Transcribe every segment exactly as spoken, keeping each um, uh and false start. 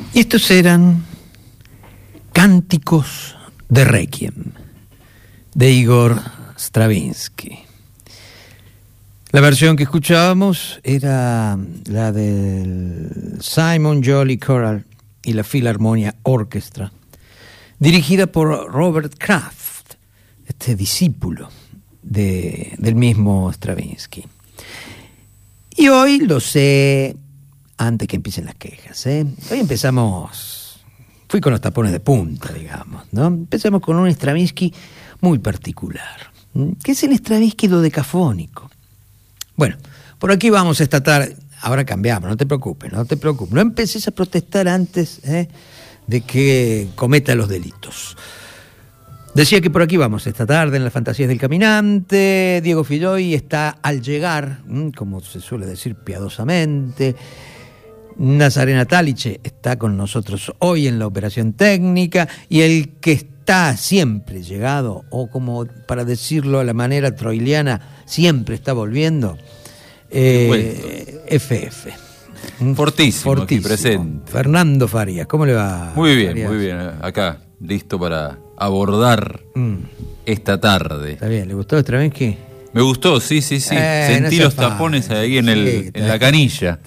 Y estos eran Cánticos de Requiem, de Igor Stravinsky. La versión que escuchábamos era la del Simon Joly Choral y la Philharmonia Orchestra, dirigida por Robert Kraft, este discípulo de, del mismo Stravinsky. Y hoy lo sé antes que empiecen las quejas, ¿eh? Hoy empezamos, fui con los tapones de punta, digamos, ¿no? Empezamos con un Stravinsky muy particular, que es el Stravinsky dodecafónico. Bueno, por aquí vamos esta tarde. Ahora cambiamos, no te preocupes, no te preocupes. No empeces a protestar antes ¿eh? de que cometa los delitos. Decía que por aquí vamos esta tarde en las Fantasías del Caminante. Diego Filloy está al llegar, como se suele decir piadosamente. Nazarena Taliche está con nosotros hoy en la operación técnica. Y el que está siempre llegado, o como para decirlo a la manera troiliana, siempre está volviendo, eh, F F. Fortísimo, Fortísimo, aquí presente. Fernando Farías, ¿cómo le va? Muy bien, Farías? muy bien. Acá, listo para abordar mm. esta tarde. Está bien, ¿le gustó Stravinsky? Me gustó, sí, sí, sí. Eh, Sentí no los fácil. tapones ahí en, el, sí, en la canilla.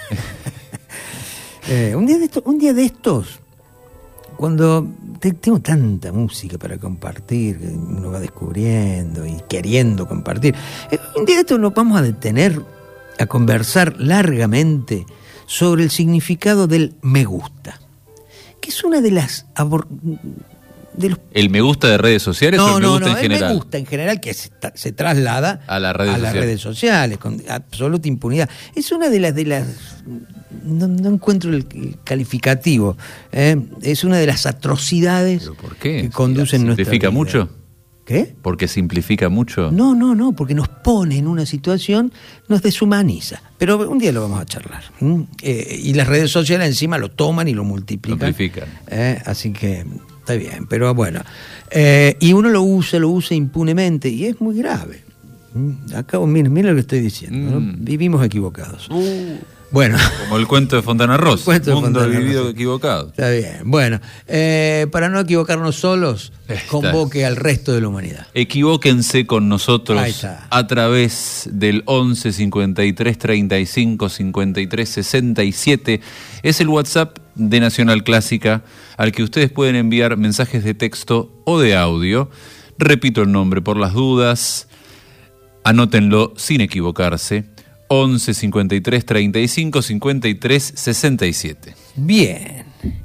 eh, un día de estos, un día de estos, cuando te, tengo tanta música para compartir, uno va descubriendo y queriendo compartir, eh, un día de estos nos vamos a detener a conversar largamente sobre el significado del me gusta, que es una de las abor- de los... ¿El me gusta de redes sociales no, o el me no, gusta no, en general? El me gusta en general que se, se traslada a las redes a las sociales. redes sociales con absoluta impunidad. Es una de las de las no, no encuentro el, el calificativo. ¿eh? Es una de las atrocidades. ¿Pero por qué? Que conducen nuestra vida. ¿Simplifica mucho? ¿Qué? ¿Porque simplifica mucho? No, no, no, porque nos pone en una situación, nos deshumaniza. Pero un día lo vamos a charlar. ¿Mm? Eh, y las redes sociales encima lo toman y lo multiplican. Amplifican. Eh, así que está bien, pero bueno. Eh, y uno lo usa, lo usa impunemente y es muy grave. ¿Mm? Acá, miren, miren lo que estoy diciendo. Mm. ¿no? Vivimos equivocados. Uh. Bueno. Como el cuento de Fontana Rosa. Cuento de Mundo Fontana vivido Rosa. equivocado. Está bien. Bueno, eh, para no equivocarnos solos, Está. convoque al resto de la humanidad. Equivóquense con nosotros Ahí está. a través del once cincuenta y tres treinta y cinco cincuenta y tres sesenta y siete. Es el WhatsApp de Nacional Clásica al que ustedes pueden enviar mensajes de texto o de audio. Repito el nombre por las dudas. Anótenlo sin equivocarse. once cincuenta y tres treinta y cinco cincuenta y tres sesenta y siete. Bien.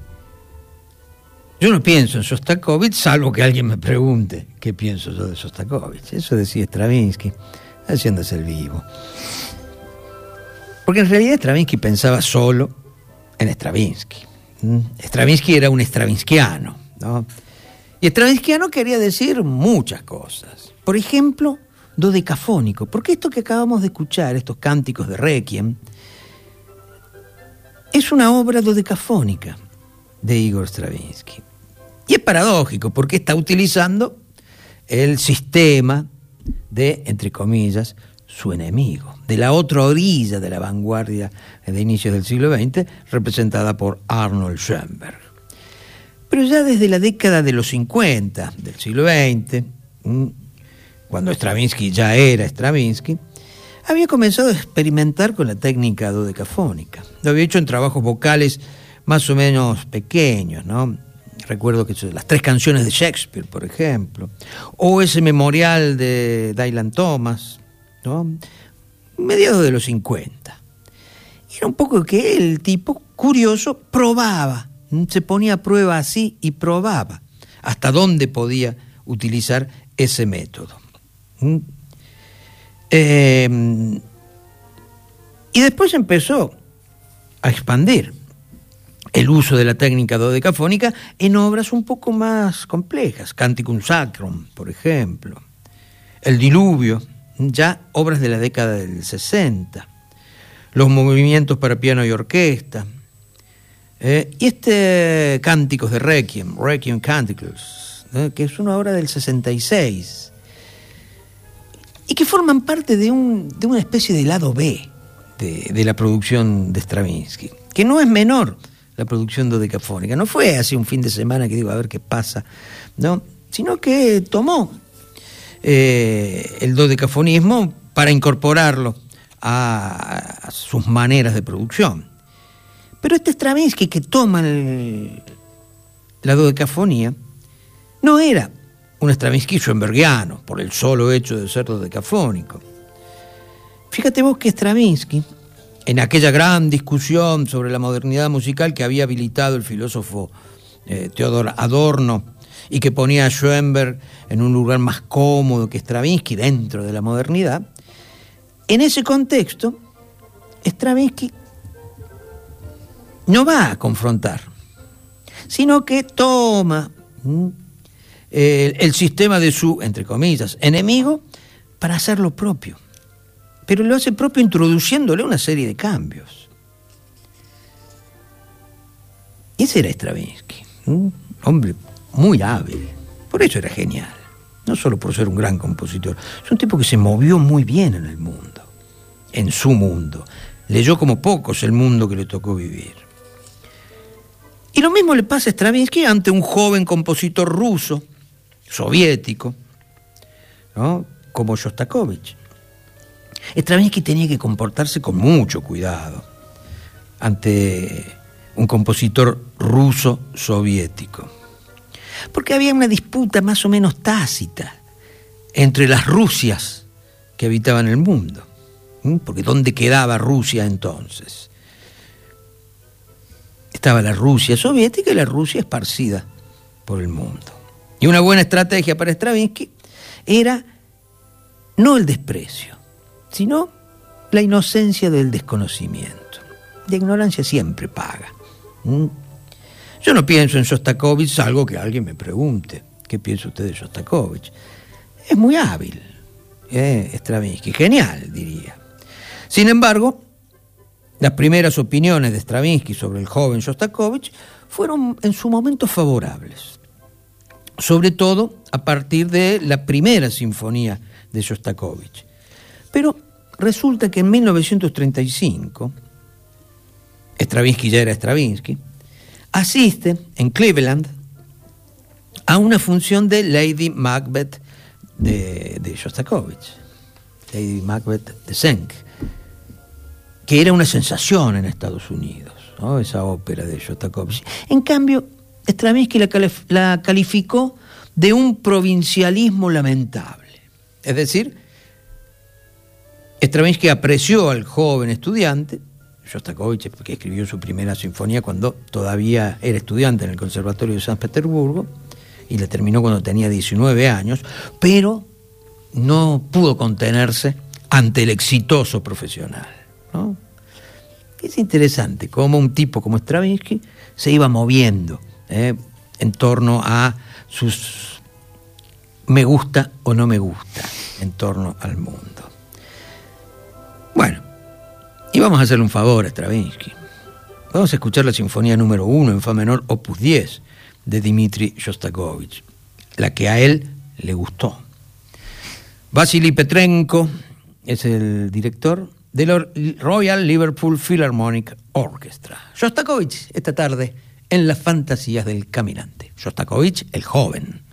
Yo no pienso en Sostakovich, salvo que alguien me pregunte qué pienso yo de Sostakovich. Eso decía Stravinsky, haciéndose el vivo. Porque en realidad Stravinsky pensaba solo en Stravinsky. ¿Mm? Stravinsky era un stravinskiano, ¿no? Y stravinskiano quería decir muchas cosas. Por ejemplo, dodecafónico, porque esto que acabamos de escuchar, estos cánticos de Requiem, es una obra dodecafónica de Igor Stravinsky. Y es paradójico, porque está utilizando el sistema de, entre comillas, su enemigo, de la otra orilla de la vanguardia de inicios del siglo veinte, representada por Arnold Schoenberg. Pero ya desde la década de los cincuenta del siglo veinte, cuando Stravinsky ya era Stravinsky, había comenzado a experimentar con la técnica dodecafónica. Lo había hecho en trabajos vocales más o menos pequeños, ¿no? Recuerdo que las tres canciones de Shakespeare, por ejemplo, o ese memorial de Dylan Thomas, ¿no? Mediados de los cincuenta. Y era un poco que el tipo, curioso, probaba, se ponía a prueba así y probaba hasta dónde podía utilizar ese método. Eh, y después empezó a expandir el uso de la técnica dodecafónica en obras un poco más complejas, Canticum Sacrum, por ejemplo, El Diluvio, ya obras de la década del sesenta, los movimientos para piano y orquesta, eh, y este Cánticos de Requiem, Requiem Canticles, eh, que es una obra del sesenta y seis, y que forman parte de, un, de una especie de lado B de, de la producción de Stravinsky, que no es menor la producción dodecafónica. No fue así un fin de semana que digo, a ver qué pasa, ¿no? Sino que tomó eh, el dodecafonismo para incorporarlo a, a sus maneras de producción. Pero este Stravinsky que toma el, la dodecafonía no era un Stravinsky schoenbergiano por el solo hecho de ser dodecafónico. Fíjate vos que Stravinsky, en aquella gran discusión sobre la modernidad musical que había habilitado el filósofo eh, Theodor Adorno y que ponía a Schoenberg en un lugar más cómodo que Stravinsky dentro de la modernidad, en ese contexto, Stravinsky no va a confrontar, sino que toma ¿m? El, el sistema de su, entre comillas, enemigo para hacer lo propio. Pero lo hace propio introduciéndole una serie de cambios. Y ese era Stravinsky, un hombre muy hábil, por eso era genial, no solo por ser un gran compositor, es un tipo que se movió muy bien en el mundo, en su mundo, leyó como pocos el mundo que le tocó vivir. Y lo mismo le pasa a Stravinsky ante un joven compositor ruso, soviético, ¿no? Como Shostakovich. Stravinsky tenía que comportarse con mucho cuidado ante un compositor ruso soviético, porque había una disputa más o menos tácita entre las Rusias que habitaban el mundo, ¿sí? Porque ¿dónde quedaba Rusia entonces? Estaba la Rusia soviética y la Rusia esparcida por el mundo. Y una buena estrategia para Stravinsky era no el desprecio, sino la inocencia del desconocimiento. La ignorancia siempre paga. ¿Mm? Yo no pienso en Shostakovich, salvo que alguien me pregunte, ¿qué piensa usted de Shostakovich? Es muy hábil, ¿eh? Stravinsky, genial, diría. Sin embargo, las primeras opiniones de Stravinsky sobre el joven Shostakovich fueron en su momento favorables, sobre todo a partir de la primera sinfonía de Shostakovich. Pero resulta que en mil novecientos treinta y cinco, Stravinsky ya era Stravinsky, asiste en Cleveland a una función de Lady Macbeth de, de Shostakovich, Lady Macbeth de Senck, que era una sensación en Estados Unidos, ¿no? Esa ópera de Shostakovich. En cambio, Stravinsky la, calif- la calificó de un provincialismo lamentable. Es decir, Stravinsky apreció al joven estudiante, Shostakovich, que escribió su primera sinfonía cuando todavía era estudiante en el Conservatorio de San Petersburgo, y la terminó cuando tenía diecinueve años, pero no pudo contenerse ante el exitoso profesional, ¿no? Es interesante cómo un tipo como Stravinsky se iba moviendo ¿eh? en torno a sus me gusta o no me gusta en torno al mundo. Bueno, y vamos a hacerle un favor a Stravinsky. Vamos a escuchar la sinfonía número uno en fa menor, opus diez, de Dmitri Shostakovich, la que a él le gustó. Vasily Petrenko es el director de la Royal Liverpool Philharmonic Orchestra. Shostakovich esta tarde en Las Fantasías del Caminante. Shostakovich el joven.